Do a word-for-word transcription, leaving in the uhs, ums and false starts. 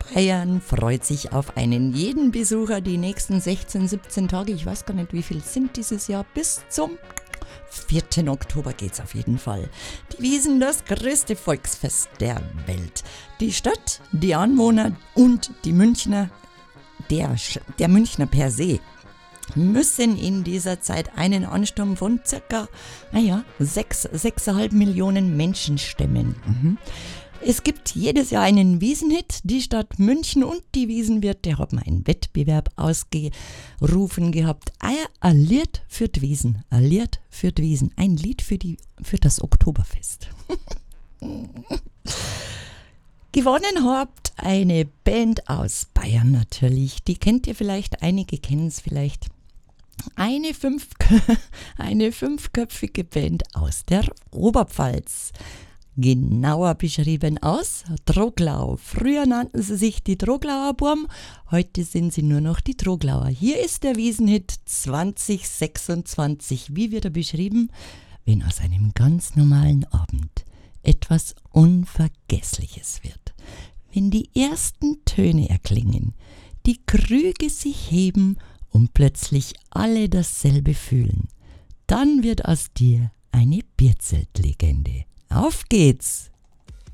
Bayern freut sich auf einen jeden Besucher die nächsten sechzehn, siebzehn Tage. Ich weiß gar nicht, wie viel sind dieses Jahr. Bis zum vierten Oktober geht's auf jeden Fall. Die Wiesn, das größte Volksfest der Welt. Die Stadt, die Anwohner und die Münchner, der, der Münchner per se, müssen in dieser Zeit einen Ansturm von circa, naja, sechs, sechseinhalb Millionen Menschen stemmen. Mhm. Es gibt jedes Jahr einen Wiesenhit. Die Stadt München und die Wiesenwirte haben einen Wettbewerb ausgerufen gehabt. Ein Lied für die Wiesn, ein Lied für die Wiesn, ein Lied für, die, für das Oktoberfest. Gewonnen habt eine Band aus Bayern natürlich. Die kennt ihr vielleicht, einige kennen es vielleicht. Eine, fünf, eine fünfköpfige Band aus der Oberpfalz. Genauer beschrieben aus Troglau. Früher nannten sie sich die Troglauer Burm, heute sind sie nur noch die Troglauer. Hier ist der Wiesenhit zwanzig sechsundzwanzig. Wie wird er beschrieben? Wenn aus einem ganz normalen Abend etwas Unvergessliches wird. Wenn die ersten Töne erklingen, die Krüge sich heben und plötzlich alle dasselbe fühlen, dann wird aus dir eine Bierzeltlegende. Auf geht's!